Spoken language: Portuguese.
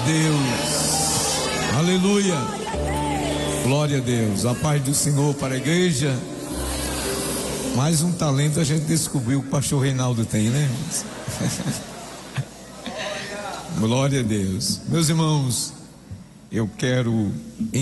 Deus. Aleluia. Glória a Deus. A paz do Senhor para a igreja. Mais um talento a gente descobriu que o pastor Reinaldo tem, né? Glória a Deus. Meus irmãos, eu quero